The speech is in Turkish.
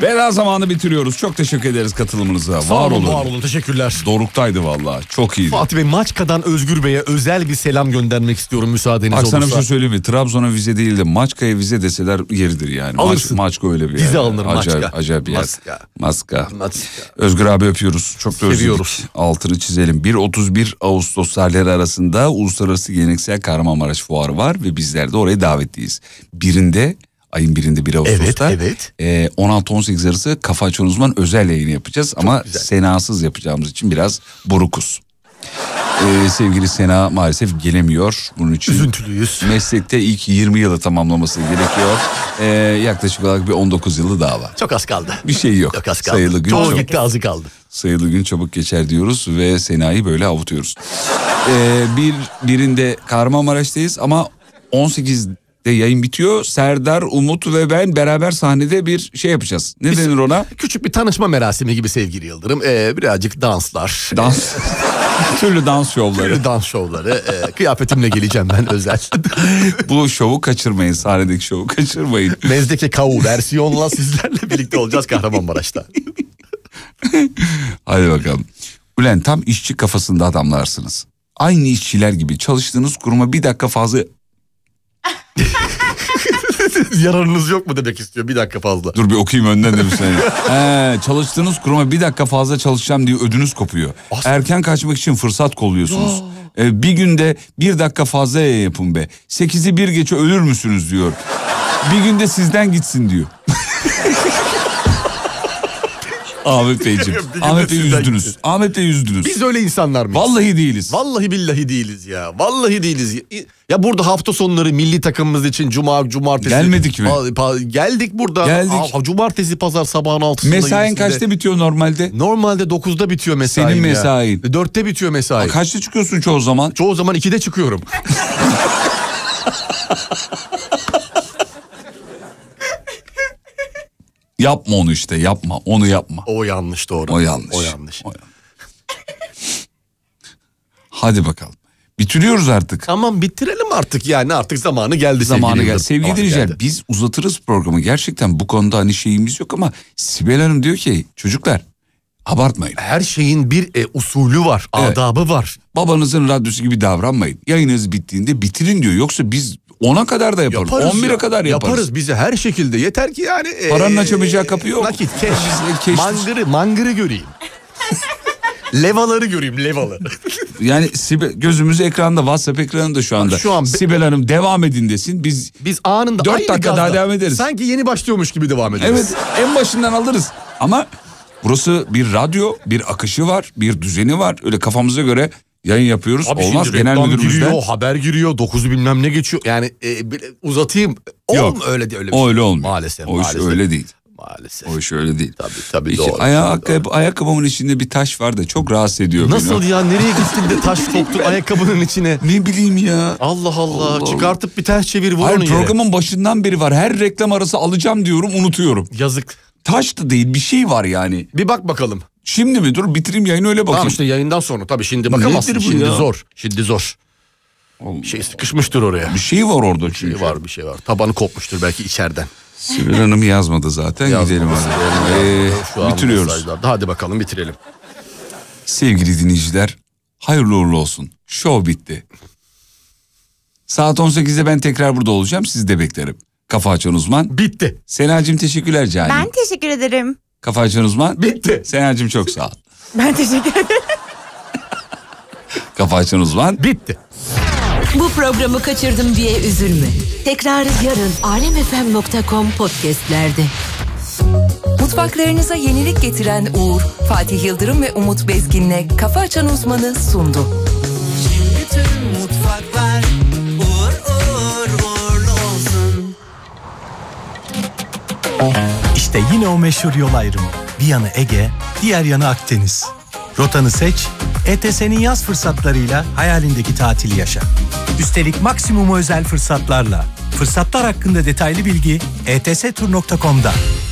Veda zamanı bitiriyoruz. Çok teşekkür ederiz katılımınıza. Sağ olun, var olun. Teşekkürler. Doruktaydı vallahi. Çok iyiydi. Fatih Bey, Maçka'dan Özgür Bey'e özel bir selam göndermek istiyorum müsaadeniz olursa. Sana bir şey söyleyeyim mi? Trabzon'a vize değil de Maçka'ya vize deseler yeridir yani. Maçka öyle bir yer. Vize alınır Maçka. Acayip bir yer. Maçka. Maçka. Özgür abi öpüyoruz. Çok da özledik. Altını çizelim. 1-31 Ağustos tarihleri arasında Uluslararası Geleneksel Kahramanmaraş Fuarı var ve bizler de oraya davetliyiz. Ayın 1'inde 1 Ağustos'ta. Evet. 16-18 arası Kafa Açan Uzman özel yayını yapacağız. Çok ama güzel. Senasız yapacağımız için biraz burukuz. Sevgili Sena maalesef gelemiyor. Bunun için üzüntülüyüz. Meslekte ilk 20 yılı tamamlaması gerekiyor. Yaklaşık olarak bir 19 yılı daha var. Çok az kaldı. Bir şey yok. Çok az kaldı. Sayılı gün çoğu gitti, azı kaldı. Sayılı gün çabuk geçer diyoruz ve Sena'yı böyle avutuyoruz. Birinde Kahramanmaraş'tayız ama 18'de yayın bitiyor. Serdar, Umut ve ben beraber sahnede bir şey yapacağız. Ne denir ona? Küçük bir tanışma merasimi gibi sevgili Yıldırım. Birazcık danslar. Türlü dans şovları. Kıyafetimle geleceğim ben özel. Bu şovu kaçırmayın. Sahnedeki şovu kaçırmayın. Mezdeke Kavu versiyonla sizlerle birlikte olacağız Kahramanmaraş'ta. Hadi bakalım. Ulan tam işçi kafasında adamlarsınız. Aynı işçiler gibi çalıştığınız kuruma bir dakika fazla... Yararınız yok mu demek istiyor, bir dakika fazla. Dur bir okuyayım önden de bir saniye. Çalıştığınız kuruma bir dakika fazla çalışacağım diye ödünüz kopuyor. Aslında... Erken kaçmak için fırsat kolluyorsunuz. Bir günde bir dakika fazla yapın be. 8'i 1 geçe ölür müsünüz diyor. Bir günde sizden gitsin diyor. Ahmet Beyciğim. Ahmet Bey üzdünüz. Ahmet Bey üzdünüz. Biz öyle insanlar mıyız? Vallahi değiliz. Vallahi billahi değiliz ya. Vallahi değiliz. Ya burada hafta sonları milli takımımız için cumartesi. Gelmedik mi? Geldik burada. Geldik. Cumartesi pazar sabahın 6'sında. Mesain kaçta bitiyor normalde? Normalde 9'da bitiyor mesaim. Senin mesain. 4'te bitiyor mesai. Kaçta çıkıyorsun çoğu zaman? Çoğu zaman 2'de çıkıyorum. Yapma onu işte, yapma. Onu yapma. O yanlış, doğru. O yanlış. Hadi bakalım. Bitiriyoruz artık. Tamam, bitirelim artık yani, artık zamanı geldi. Zamanı geldi. Sevgili dinleyiciler, biz uzatırız programı. Gerçekten bu konuda hani şeyimiz yok ama Sibel Hanım diyor ki çocuklar abartmayın. Her şeyin bir usulü var, adabı var. Babanızın radyosu gibi davranmayın. Yayınınız bittiğinde bitirin diyor. Yoksa biz 10'a kadar da yaparız. 11'e kadar yaparız. Bize her şekilde yeter ki yani. Paranın açamayacağı kapı yok. Nakit, keş. Mangırı göreyim. Levaları göreyim, levaları. Yani gözümüz ekranda, WhatsApp ekranında şu anda. Şu an Sibel Hanım devam edin desin. Biz anında 4 dakika daha devam ederiz. Sanki yeni başlıyormuş gibi devam ederiz. Evet, en başından alırız. Ama burası bir radyo, bir akışı var, bir düzeni var. Öyle kafamıza göre yayın yapıyoruz. Abi olmaz, genel müdürümüzden. Giriyor, haber giriyor, 9'u bilmem ne geçiyor. Yani uzatayım. Yok. Öyle bir o öyle olmuyor. Maalesef. O iş öyle değil. Maalesef. O iş öyle değil. Tabii doğru. Ayakkabımın içinde bir taş var da çok rahatsız ediyor beni. Nasıl ya, nereye gittin de taş soktun ayakkabının içine? Ne bileyim ya. Allah. Çıkartıp bir ters çevir, vur onu yere. Programın başından beri var. Her reklam arası alacağım diyorum, unutuyorum. Yazık. Taş da değil, bir şey var yani. Bir bak bakalım. Şimdi mi? Dur bitireyim yayını öyle bakayım. Tamam işte, yayından sonra tabii, şimdi bakamazsın. Şimdi zor. Bir şey sıkışmıştır oraya. Bir şey var orada çünkü. Bir şey var. Tabanı kopmuştur belki içeriden. Sibel Hanım yazmadı zaten. Gidelim hadi. Bitiriyoruz. Hadi bakalım bitirelim. Sevgili dinleyiciler, hayırlı uğurlu olsun. Şov bitti. Saat 18'de ben tekrar burada olacağım. Sizi de beklerim. Kafa Açan Uzman. Bitti. Senacığım teşekkürler canım. Ben teşekkür ederim. Kafa Açan Uzman. Bitti. Senacığım çok sağ ol. Ben teşekkür ederim. Kafa Açan Uzman. Bitti. Bu programı kaçırdım diye üzülme. Tekrarı yarın alemfm.com podcastlerde. Mutfaklarınıza yenilik getiren Uğur, Fatih Yıldırım ve Umut Bezgin'le Kafa Açan Uzman'ı sundu. Şimdi tüm mutfaklar uğurlu olsun. İşte yine o meşhur yol ayrımı. Bir yanı Ege, diğer yanı Akdeniz. Rotanı seç, ETS'nin yaz fırsatlarıyla hayalindeki tatili yaşa. Üstelik maksimum özel fırsatlarla. Fırsatlar hakkında detaylı bilgi etstur.com'da.